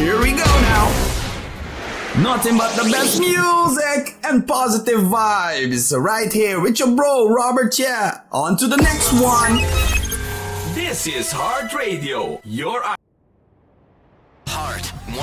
Here we go now. Nothing but the best music and positive vibes right here with your bro Robert Chia. On to the next one. This is Heart Radio, your